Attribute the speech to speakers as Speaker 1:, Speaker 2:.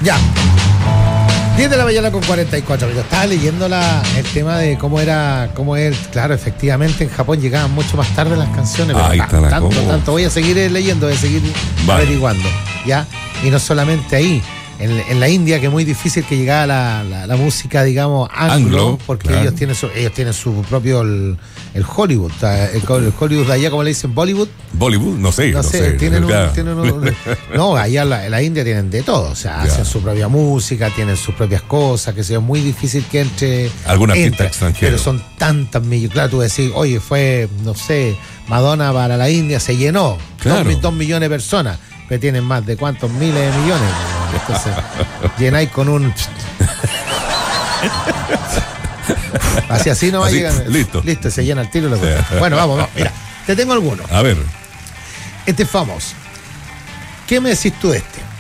Speaker 1: Ya. 10 de la mañana con 44. Yo estaba leyendo el tema de cómo es. Claro, efectivamente en Japón llegaban mucho más tarde las canciones.
Speaker 2: Ahí está la cosa.
Speaker 1: Tanto. Voy a seguir leyendo, voy a seguir averiguando. ¿Ya? Y no solamente ahí. En la India, que es muy difícil que llegara la música, digamos, anglo, porque claro. ellos tienen su propio el Hollywood, el Hollywood de allá, como le dicen, Bollywood,
Speaker 2: no sé.
Speaker 1: Tienen no, allá en la India tienen de todo, o sea, hacen su propia música, tienen sus propias cosas, que sea muy difícil que entre
Speaker 2: algún artista extranjero.
Speaker 1: Pero son tantas millones, claro, tú decís, oye, fue, no sé, Madonna para la India, se llenó, claro. 2 millones de personas, pero tienen más de cuántos miles de millones. Entonces, llenáis con un. Así no va a llegar. Listo, se llena el tiro. Bueno, vamos. Mira, te tengo algunos.
Speaker 2: A ver.
Speaker 1: Este es famoso. ¿Qué me decís tú de este?